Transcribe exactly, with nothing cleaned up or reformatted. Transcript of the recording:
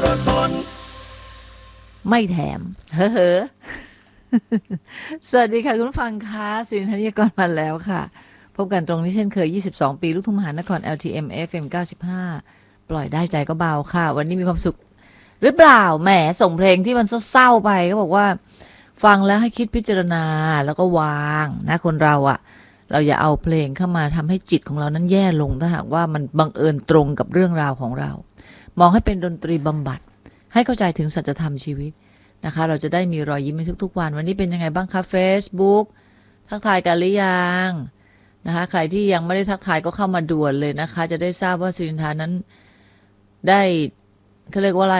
ไม่แถมเฮ้อเฮ้อ สวัสดีค่ะคุณผู้ฟังคะสิรินทนิยากรมาแล้วค่ะพบกันตรงนี้เช่นเคยยี่สิบสองปีลูกทุ่งมหานคร แอล ที เอ็ม เอฟ เอ็ม เก้าสิบห้าปล่อยได้ใจก็เบาค่ะวันนี้มีความสุขหรือเปล่าแหมส่งเพลงที่มันเศร้าๆไปก็บอกว่าฟังแล้วให้คิดพิจารณาแล้วก็วางนะคนเราอะเราอย่าเอาเพลงเข้ามาทำให้จิตของเรานั้นแย่ลงถ้าหากว่ามันบังเอิญตรงกับเรื่องราวของเรามองให้เป็นดนตรีบำบัดให้เข้าใจถึงสัจธรรมชีวิตนะคะเราจะได้มีรอยยิ้มในทุกๆวันวันนี้เป็นยังไงบ้างคะ Facebook ทักทายกันหรือยังนะคะใครที่ยังไม่ได้ทักทายก็เข้ามาด่วนเลยนะคะจะได้ทราบว่าสิรินทานั้นได้เขาเรียกว่าอะไร